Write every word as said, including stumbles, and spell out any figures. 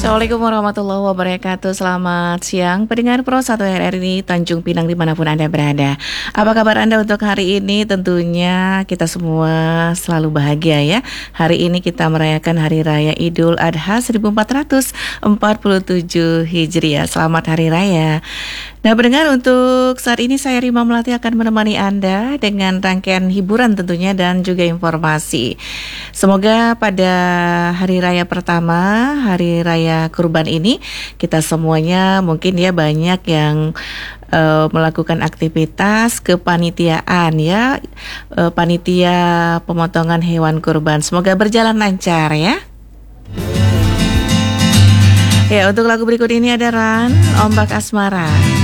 Assalamualaikum warahmatullahi wabarakatuh. Selamat siang pendengar Pro satu R R I Tanjung Pinang dimanapun Anda berada. Apa kabar Anda untuk hari ini? Tentunya kita semua selalu bahagia ya. Hari ini kita merayakan Hari Raya Idul Adha seribu empat ratus empat puluh tujuh Hijriah. Selamat Hari Raya. Nah pendengar, untuk saat ini saya Rima Melati akan menemani Anda dengan rangkaian hiburan tentunya dan juga informasi. Semoga pada Hari Raya pertama, Hari Raya Kurban ini, kita semuanya mungkin ya banyak yang uh, melakukan aktivitas kepanitiaan ya, uh, panitia pemotongan hewan kurban. Semoga berjalan lancar ya. Ya, untuk lagu berikut ini ada Ran, Ombak Asmara.